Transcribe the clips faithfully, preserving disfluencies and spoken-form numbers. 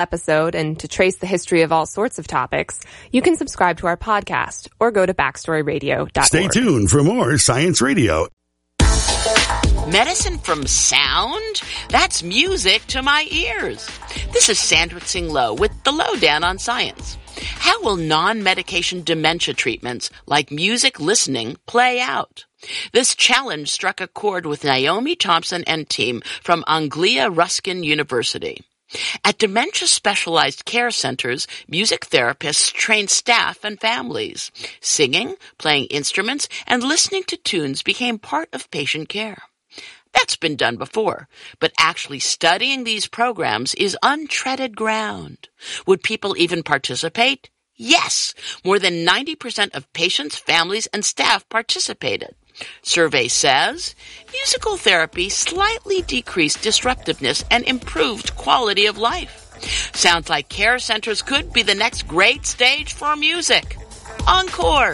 episode and to trace the history of all sorts of topics, you can subscribe to our podcast or go to backstory radio dot org. Stay tuned for more Science Radio. Medicine from sound? That's music to my ears. This is Sandra Tsing Loh with the Lowdown on Science. How will non-medication dementia treatments like music listening play out? This challenge struck a chord with Naomi Thompson and team from Anglia Ruskin University. At dementia-specialized care centers, music therapists train staff and families. Singing, playing instruments, and listening to tunes became part of patient care. That's been done before, but actually studying these programs is untreaded ground. Would people even participate? Yes! More than ninety percent of patients, families, and staff participated. Survey says musical therapy slightly decreased disruptiveness and improved quality of life. Sounds like care centers could be the next great stage for music. Encore!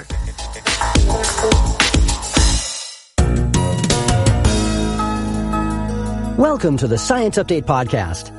Welcome to the Science Update Podcast.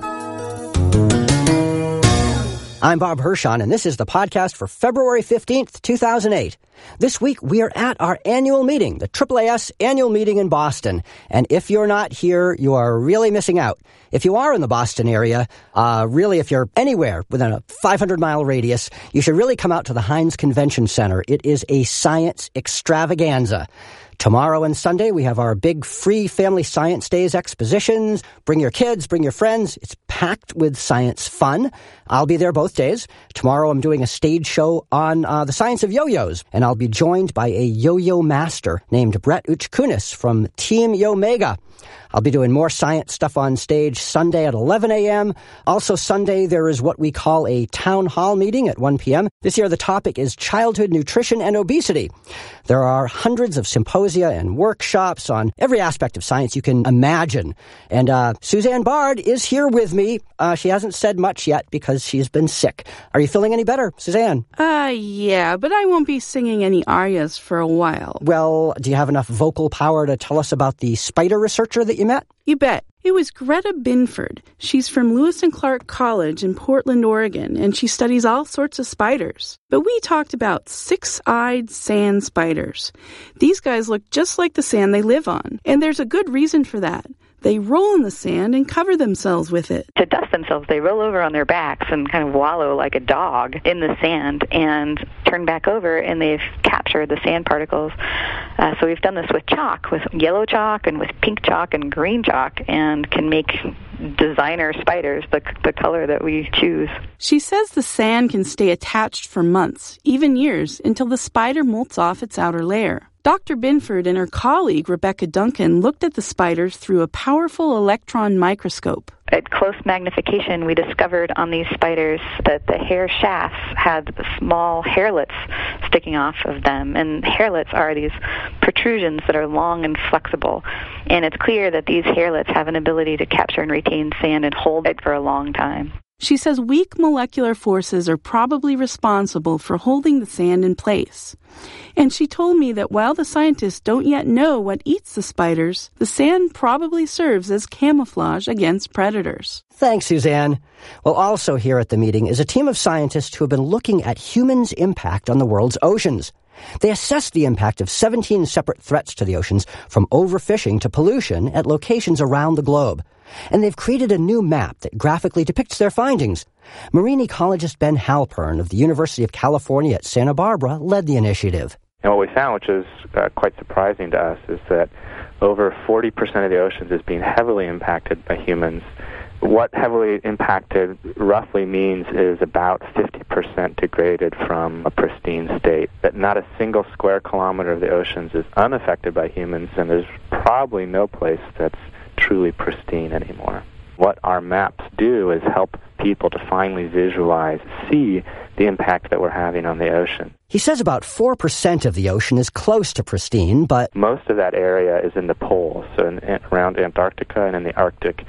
I'm Bob Hirschon, and this is the podcast for February fifteenth, two thousand eight. This week, we are at our annual meeting, the triple A S annual meeting in Boston. And if you're not here, you are really missing out. If you are in the Boston area, uh, really, if you're anywhere within a five hundred mile radius, you should really come out to the Heinz Convention Center. It is a science extravaganza. Tomorrow and Sunday, we have our big free Family Science Days expositions. Bring your kids, bring your friends. It's packed with science fun. I'll be there both days. Tomorrow, I'm doing a stage show on uh, the science of yo-yos, and I'll be joined by a yo-yo master named Brett Uchkunis from Team Yomega. I'll be doing more science stuff on stage Sunday at eleven a.m. Also Sunday, there is what we call a town hall meeting at one p.m. This year, the topic is childhood nutrition and obesity. There are hundreds of symposia and workshops on every aspect of science you can imagine. And uh, Suzanne Bard is here with me. Uh, she hasn't said much yet because she's been sick. Are you feeling any better, Suzanne? Uh, yeah, but I won't be singing any arias for a while. Well, do you have enough vocal power to tell us about the spider researcher that you met? You bet. It was Greta Binford. She's from Lewis and Clark College in Portland, Oregon, and she studies all sorts of spiders. But we talked about six-eyed sand spiders. These guys look just like the sand they live on, and there's a good reason for that. They roll in the sand and cover themselves with it. To dust themselves, they roll over on their backs and kind of wallow like a dog in the sand and turn back over, and they've captured the sand particles. Uh, so we've done this with chalk, with yellow chalk and with pink chalk and green chalk, and can make designer spiders the, the color that we choose. She says the sand can stay attached for months, even years, until the spider molts off its outer layer. Doctor Binford and her colleague, Rebecca Duncan, looked at the spiders through a powerful electron microscope. At close magnification, we discovered on these spiders that the hair shafts had small hairlets sticking off of them. And hairlets are these protrusions that are long and flexible. And it's clear that these hairlets have an ability to capture and retain sand and hold it for a long time. She says weak molecular forces are probably responsible for holding the sand in place. And she told me that while the scientists don't yet know what eats the spiders, the sand probably serves as camouflage against predators. Thanks, Suzanne. Well, also here at the meeting is a team of scientists who have been looking at humans' impact on the world's oceans. They assessed the impact of seventeen separate threats to the oceans, from overfishing to pollution, at locations around the globe. And they've created a new map that graphically depicts their findings. Marine ecologist Ben Halpern of the University of California at Santa Barbara led the initiative. And what we found, which is uh, quite surprising to us, is that over forty percent of the oceans is being heavily impacted by humans. What heavily impacted roughly means is about fifty percent degraded from a pristine state. That not a single square kilometer of the oceans is unaffected by humans, and there's probably no place that's truly pristine anymore. What our maps do is help people to finally visualize, see the impact that we're having on the ocean. He says about four percent of the ocean is close to pristine, but most of that area is in the poles, so in, in, around Antarctica and in the Arctic,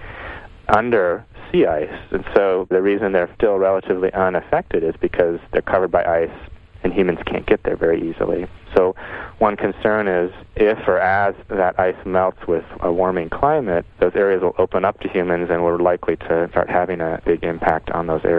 under sea ice. And so the reason they're still relatively unaffected is because they're covered by ice and humans can't get there very easily. So one concern is if or as that ice melts with a warming climate, those areas will open up to humans and we're likely to start having a big impact on those areas.